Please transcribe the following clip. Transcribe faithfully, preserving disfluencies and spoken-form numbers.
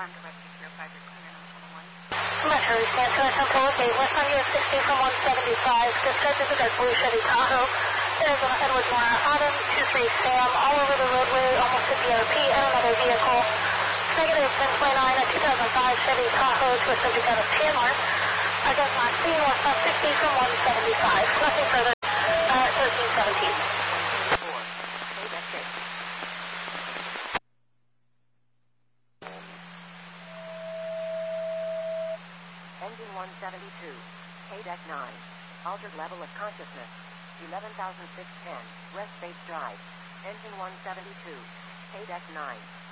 Farm Direct six zero five, you're clear on channel one. Metro, stand to Temple, okay, west on U S sixty from one seventy-five, dispatch is a dark blue Chevy Tahoe, Arizona Edwards Mara Autumn, two three Sam, all over the roadway, almost at B R P, and another vehicle. Negative ten twenty-nine, a two thousand five Chevy Tahoe to a subject out of Tamar. Again, last seen west on sixty from one seventy-five, nothing further, uh, thirteen seventeen. four, Quebec six. Engine one seventy-two, K D E C nine, altered level of consciousness, eleven thousand six hundred ten, West Bates Drive, Engine one seventy-two, K D E C nine.